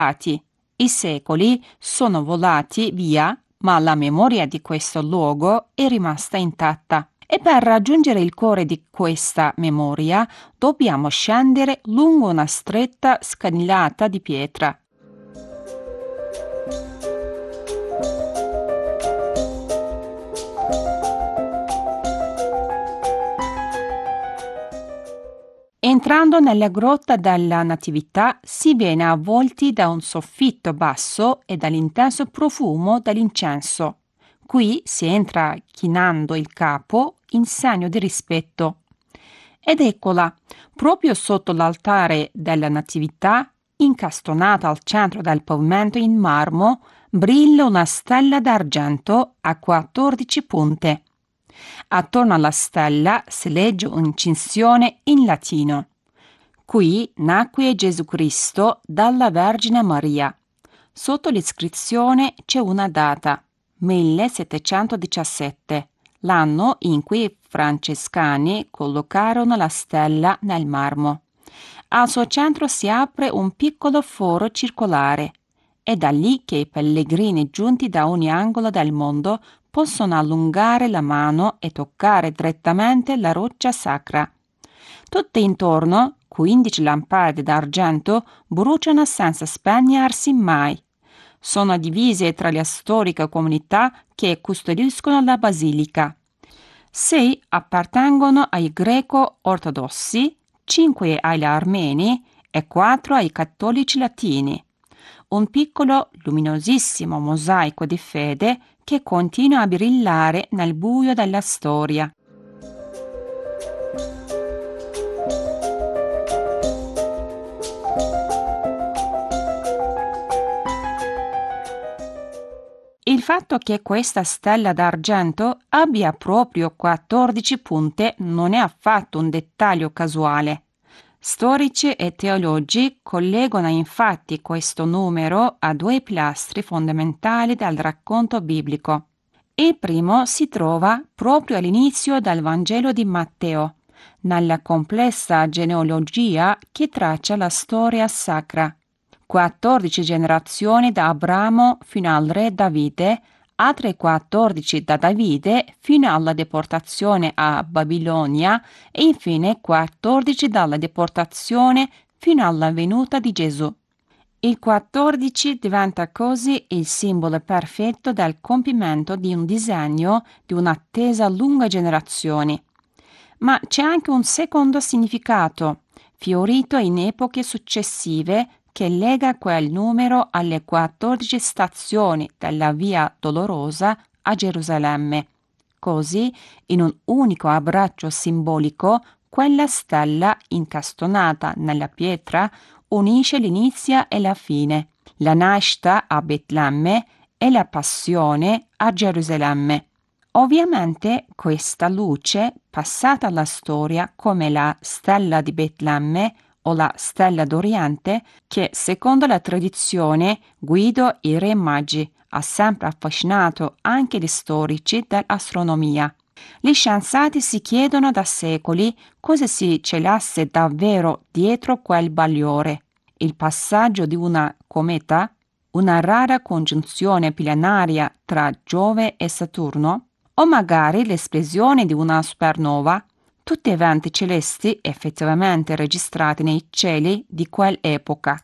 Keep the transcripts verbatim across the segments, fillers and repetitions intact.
passati. I secoli sono volati via, ma la memoria di questo luogo è rimasta intatta. E per raggiungere il cuore di questa memoria dobbiamo scendere lungo una stretta scalinata di pietra. Entrando nella grotta della Natività si viene avvolti da un soffitto basso e dall'intenso profumo dell'incenso. Qui si entra chinando il capo in segno di rispetto. Ed eccola, proprio sotto l'altare della Natività, incastonata al centro del pavimento in marmo, brilla una stella d'argento a quattordici punte. Attorno alla stella si legge un'incisione in latino. Qui nacque Gesù Cristo dalla Vergine Maria. Sotto l'iscrizione c'è una data, millesettecentodiciassette, l'anno in cui i francescani collocarono la stella nel marmo. Al suo centro si apre un piccolo foro circolare. È da lì che i pellegrini giunti da ogni angolo del mondo possono allungare la mano e toccare direttamente la roccia sacra. Tutte intorno, quindici lampade d'argento bruciano senza spegnersi mai. Sono divise tra le storiche comunità che custodiscono la basilica. Sei appartengono ai greco-ortodossi, cinque agli armeni e quattro ai cattolici latini. Un piccolo, luminosissimo mosaico di fede che continua a brillare nel buio della storia. Il fatto che questa stella d'argento abbia proprio quattordici punte non è affatto un dettaglio casuale. Storici e teologi collegano infatti questo numero a due pilastri fondamentali del racconto biblico. Il primo si trova proprio all'inizio del Vangelo di Matteo, nella complessa genealogia che traccia la storia sacra. quattordici generazioni da Abramo fino al re Davide, altre quattordici da Davide fino alla deportazione a Babilonia e infine quattordici dalla deportazione fino alla venuta di Gesù. Il quattordici diventa così il simbolo perfetto del compimento di un disegno di un'attesa lunga generazioni. Ma c'è anche un secondo significato, fiorito in epoche successive, che lega quel numero alle quattordici stazioni della Via Dolorosa a Gerusalemme. Così, in un unico abbraccio simbolico, quella stella incastonata nella pietra unisce l'inizio e la fine, la nascita a Betlemme e la passione a Gerusalemme. Ovviamente questa luce, passata alla storia come la stella di Betlemme o la stella d'Oriente, che secondo la tradizione guida i re magi, ha sempre affascinato anche gli storici dell'astronomia. Gli scienziati si chiedono da secoli cosa si celasse davvero dietro quel bagliore. Il passaggio di una cometa? Una rara congiunzione planetaria tra Giove e Saturno? O magari l'esplosione di una supernova? Tutti eventi celesti effettivamente registrati nei cieli di quell'epoca.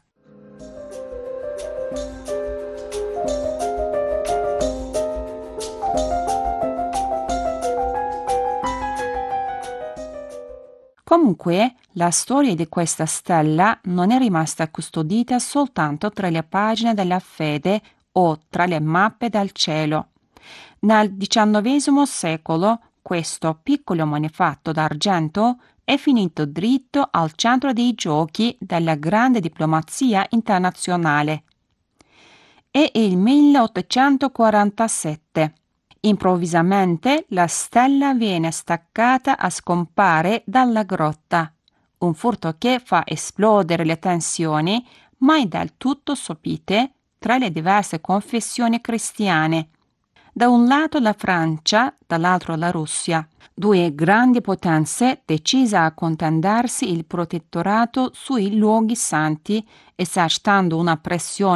Comunque, la storia di questa stella non è rimasta custodita soltanto tra le pagine della fede o tra le mappe del cielo. Nel diciannovesimo secolo questo piccolo manufatto d'argento è finito dritto al centro dei giochi della grande diplomazia internazionale. È il milleottocentoquarantasette. Improvvisamente la stella viene staccata a scompare dalla grotta, un furto che fa esplodere le tensioni, mai del tutto sopite, tra le diverse confessioni cristiane. Da un lato la Francia, dall'altro la Russia, due grandi potenze decise a contendersi il protettorato sui luoghi santi, esercitando una pressione